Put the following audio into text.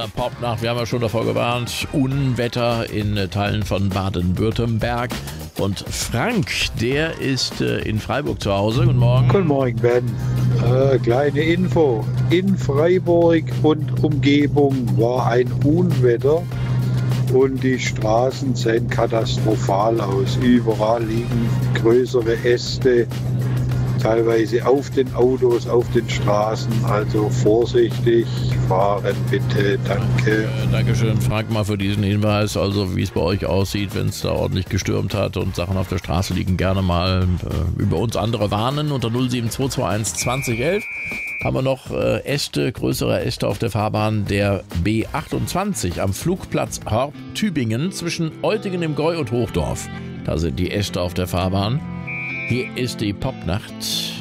Popnacht, wir haben ja schon davor gewarnt, Unwetter in Teilen von Baden-Württemberg. Und Frank, der ist in Freiburg zu Hause. Guten Morgen. Guten Morgen, Ben. Kleine Info. In Freiburg und Umgebung war ein Unwetter und die Straßen sehen katastrophal aus. Überall liegen größere Äste, teilweise auf den Autos, auf den Straßen. Also vorsichtig fahren bitte, danke. Dankeschön, Frank, mal für diesen Hinweis. Also wie es bei euch aussieht, wenn es da ordentlich gestürmt hat und Sachen auf der Straße liegen, gerne mal über uns andere warnen. Unter 07221 2011 haben wir noch Äste, größere Äste auf der Fahrbahn der B28 am Flugplatz Horb-Tübingen zwischen Eutingen im Gäu und Hochdorf. Da sind die Äste auf der Fahrbahn. Hier ist die Popnacht.